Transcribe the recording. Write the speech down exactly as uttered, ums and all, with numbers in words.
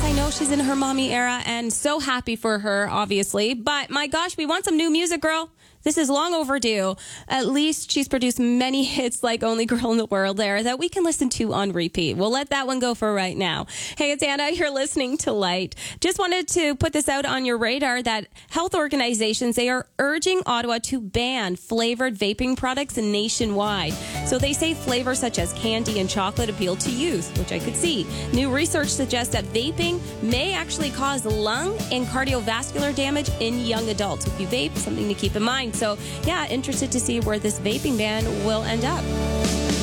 I know she's in her mommy era and so happy for her, obviously. But my gosh, we want some new music, girl. This is long overdue. At least she's produced many hits like Only Girl in the World there that we can listen to on repeat. We'll let that one go for right now. Hey, it's Anna. You're listening to Light. Just wanted to put this out on your radar that health organizations, they are urging Ottawa to ban flavored vaping products nationwide. So they say flavors such as candy and chocolate appeal to youth, which I could see. New research suggests that vaping may actually cause lung and cardiovascular damage in young adults. If you vape, something to keep in mind. So, yeah, interested to see where this vaping ban will end up.